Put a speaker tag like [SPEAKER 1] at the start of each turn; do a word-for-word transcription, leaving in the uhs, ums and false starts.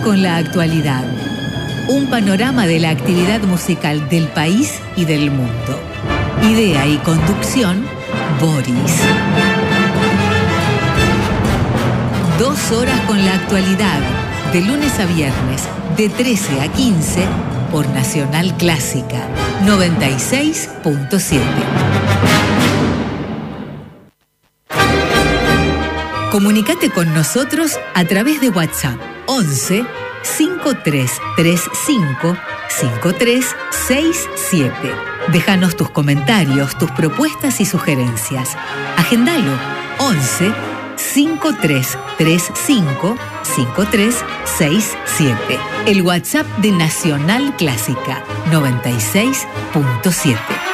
[SPEAKER 1] con la actualidad. Un panorama de la actividad musical del país y del mundo. Idea y conducción, Boris. Dos horas con la actualidad, de lunes a viernes, de trece a quince, por Nacional Clásica, noventa y seis punto siete. Comunicate con nosotros a través de WhatsApp once cinco tres tres cinco cinco tres seis siete. Déjanos tus comentarios, tus propuestas y sugerencias. Agendalo once cinco tres tres cinco cinco tres seis siete. El WhatsApp de Nacional Clásica noventa y seis punto siete.